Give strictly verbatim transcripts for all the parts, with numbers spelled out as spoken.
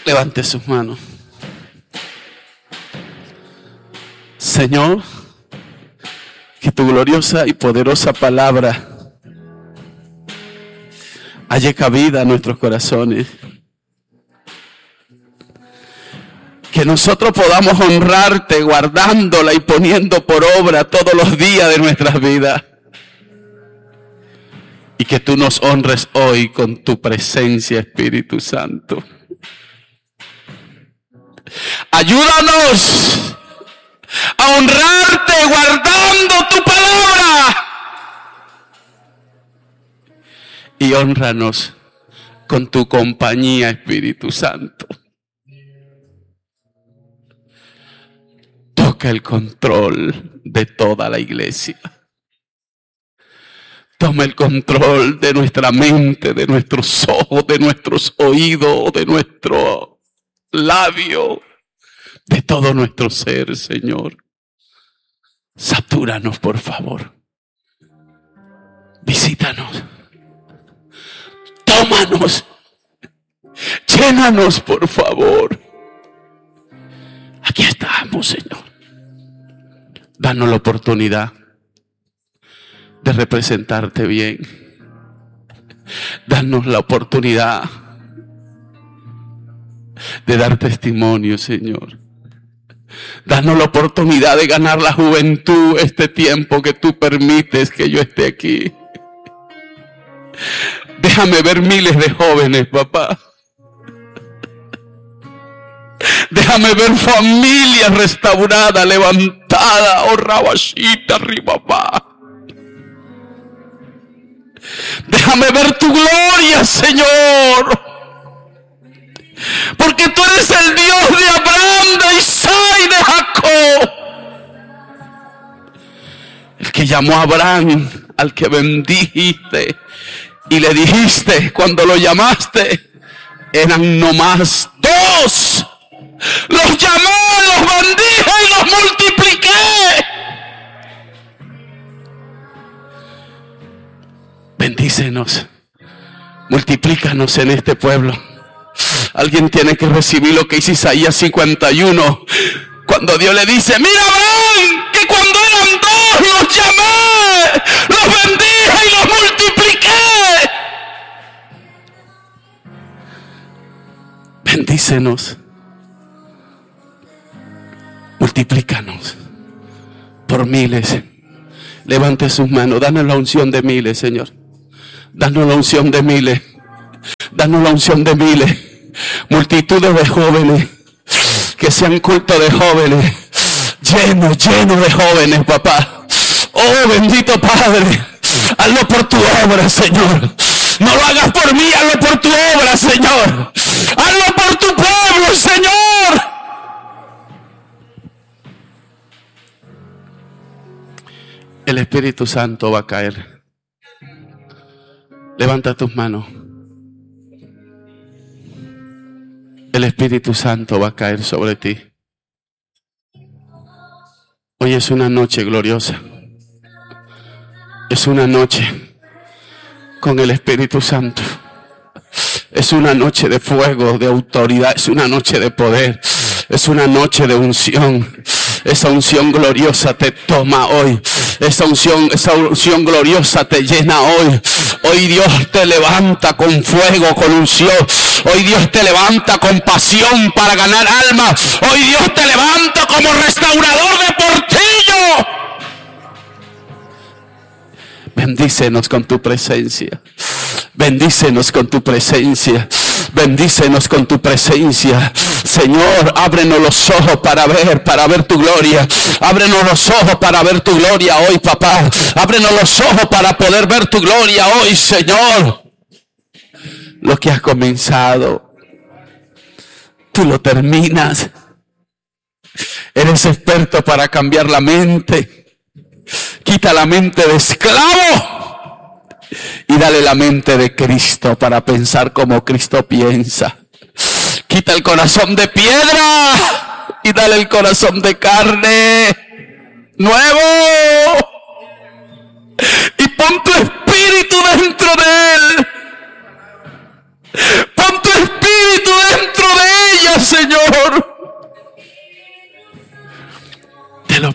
Levante sus manos. Señor, que tu gloriosa y poderosa palabra halle cabida a nuestros corazones. Que nosotros podamos honrarte guardándola y poniendo por obra todos los días de nuestras vidas. Y que tú nos honres hoy con tu presencia, Espíritu Santo. Ayúdanos a honrarte guardando tu palabra. Y hónranos con tu compañía, Espíritu Santo. Toca el control de toda la iglesia. Toma el control de nuestra mente, de nuestros ojos, de nuestros oídos, de nuestro labio, de todo nuestro ser, Señor. Satúranos, por favor. Visítanos. Tómanos. Llénanos, por favor. Aquí estamos, Señor. Danos la oportunidad de representarte bien. Danos la oportunidad de dar testimonio, Señor. Danos la oportunidad de ganar la juventud este tiempo que tú permites que yo esté aquí. Déjame ver miles de jóvenes, papá. Déjame ver familias restauradas, levantadas, oh Rabashita, Ribabá. Déjame ver tu gloria, Señor. Porque tú eres el Dios de Abraham, de Isaac y de Jacob. El que llamó a Abraham, al que bendijiste y le dijiste cuando lo llamaste, eran nomás dos. Los llamé, los bendije y los multipliqué. Bendícenos, multiplícanos en este pueblo. Alguien tiene que recibir lo que dice Isaías cincuenta y uno, cuando Dios le dice: mira, ven, que cuando eran dos los llamé, los bendije y los multipliqué. Bendícenos, multiplícanos por miles. Levante sus manos, danos la unción de miles, Señor. Danos la unción de miles. Danos la unción de miles. Multitudes de jóvenes, que sean culto de jóvenes, lleno, lleno de jóvenes, papá. Oh, bendito Padre, hazlo por tu obra, Señor. No lo hagas por mí, hazlo por tu obra, Señor. Hazlo por tu pueblo, Señor. El Espíritu Santo va a caer. Levanta tus manos. El Espíritu Santo va a caer sobre ti. Hoy es una noche gloriosa. Es una noche con el Espíritu Santo. Es una noche de fuego, de autoridad. Es una noche de poder. Es una noche de unción. Esa unción gloriosa te toma hoy. Esa unción, esa unción gloriosa te llena hoy. Hoy Dios te levanta con fuego, con unción. Hoy Dios te levanta con pasión para ganar almas. Hoy Dios te levanta como restaurador de Portillo. Bendícenos con tu presencia. Bendícenos con tu presencia. Bendícenos con tu presencia. Señor, ábrenos los ojos para ver, para ver tu gloria. Ábrenos los ojos para ver tu gloria hoy, papá. Ábrenos los ojos para poder ver tu gloria hoy, Señor. Lo que has comenzado, tú lo terminas. Eres experto para cambiar la mente. Quita la mente de esclavo y dale la mente de Cristo para pensar como Cristo piensa. Quita el corazón de piedra y dale el corazón de carne nuevo. Y pon tu espíritu dentro de él. Pon tu espíritu dentro de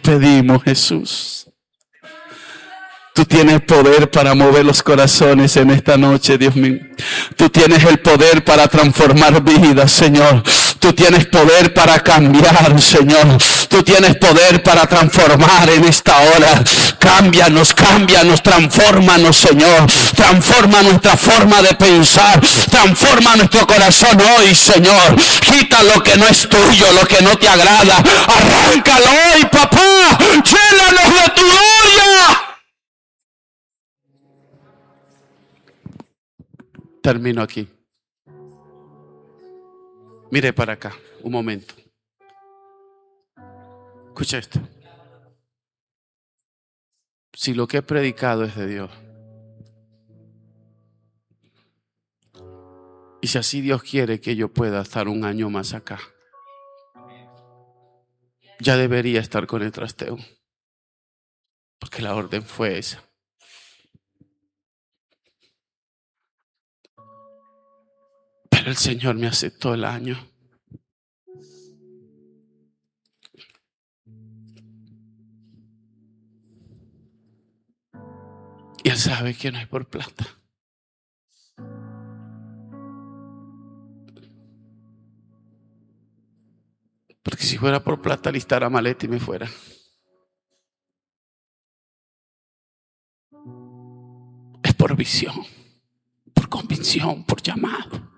pedimos, Jesús. Tú tienes poder para mover los corazones en esta noche, Dios mío. Tú tienes el poder para transformar vidas, Señor. Tú tienes poder para cambiar, Señor. Tú tienes poder para transformar en esta hora. Cámbianos, cámbianos, transfórmanos, Señor. Transforma nuestra forma de pensar. Transforma nuestro corazón hoy, Señor. Quita lo que no es tuyo, lo que no te agrada. Arráncalo hoy, papá. Llénanos de tu gloria. Termino aquí. Mire para acá, un momento. Escucha esto. Si lo que he predicado es de Dios, y si así Dios quiere que yo pueda estar un año más acá, ya debería estar con el trasteo, porque la orden fue esa. Pero el Señor me aceptó el año. Y Él sabe que no es por plata. Porque si fuera por plata, listara maleta y me fuera. Es por visión, por convicción, por llamado.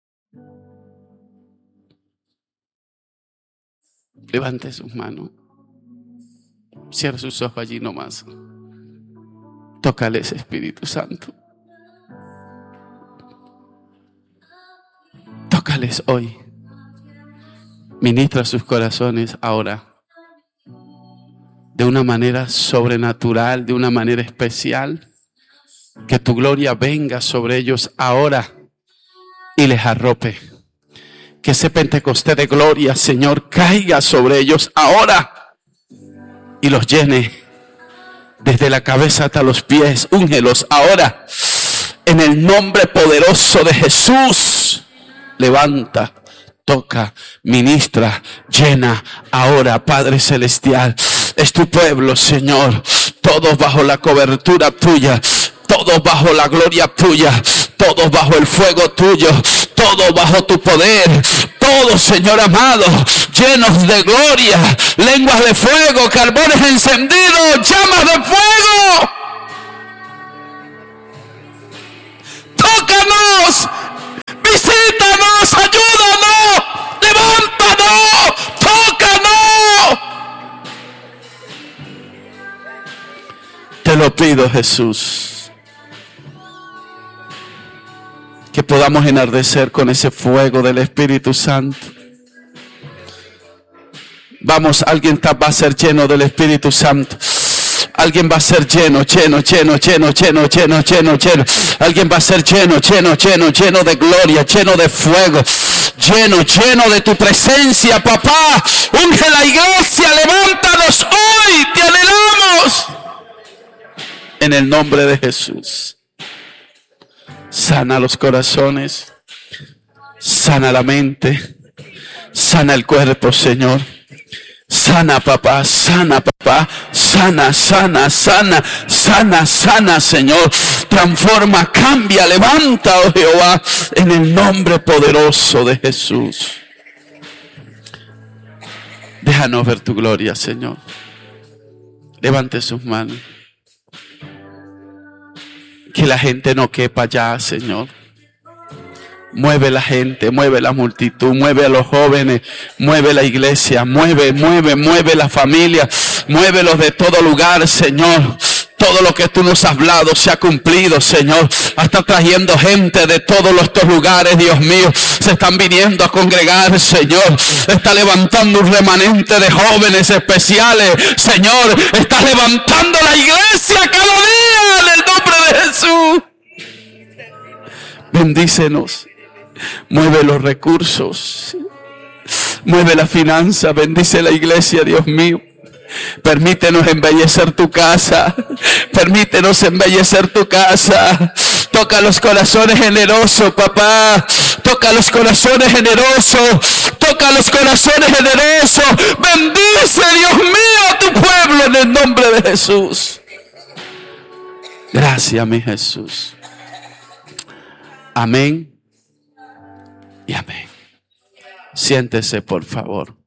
Levante sus manos. Cierre sus ojos allí nomás. Tócale ese Espíritu Santo. Tócales hoy. Ministra sus corazones ahora. De una manera sobrenatural, de una manera especial. Que tu gloria venga sobre ellos ahora y les arrope. Que ese Pentecostés de gloria, Señor, caiga sobre ellos ahora y los llene desde la cabeza hasta los pies. Úngelos ahora en el nombre poderoso de Jesús. Levanta, toca, ministra, llena ahora, Padre Celestial. Es tu pueblo, Señor, todos bajo la cobertura tuya, todos bajo la gloria tuya, todos bajo el fuego tuyo, todos bajo tu poder, todos, Señor amado, llenos de gloria, lenguas de fuego, carbones encendidos, llamas de fuego. Tócanos, visítanos, ayúdanos, levántanos, tócanos. Te lo pido, Jesús. Que podamos enardecer con ese fuego del Espíritu Santo. Vamos, alguien va a ser lleno del Espíritu Santo. Alguien va a ser lleno, lleno, lleno, lleno, lleno, lleno, lleno, lleno. Alguien va a ser lleno, lleno, lleno, lleno de gloria, lleno de fuego. Lleno, lleno de tu presencia, papá. Unge la iglesia, levántanos hoy, te anhelamos. En el nombre de Jesús. Sana los corazones, sana la mente, sana el cuerpo, Señor. Sana, papá, sana, papá, sana, sana, sana, sana, sana, Señor. Transforma, cambia, levanta, oh Jehová, en el nombre poderoso de Jesús. Déjanos ver tu gloria, Señor. Levante sus manos. Que la gente no quepa ya, Señor. Mueve la gente, mueve la multitud, mueve a los jóvenes, mueve la iglesia, mueve, mueve, mueve la familia, muévelos de todo lugar, Señor. Todo lo que tú nos has hablado se ha cumplido, Señor. Está trayendo gente de todos estos lugares, Dios mío. Se están viniendo a congregar, Señor. Está levantando un remanente de jóvenes especiales, Señor. Está levantando la iglesia cada día en el nombre de Jesús. Bendícenos. Mueve los recursos. Mueve la finanza. Bendice la iglesia, Dios mío. Permítenos embellecer tu casa. Permítenos embellecer tu casa. Toca los corazones generosos, papá. Toca los corazones generosos. Toca los corazones generosos. Bendice, Dios mío, a tu pueblo. de Jesús. Gracias, mi Jesús. Amén y amén. Siéntese, por favor.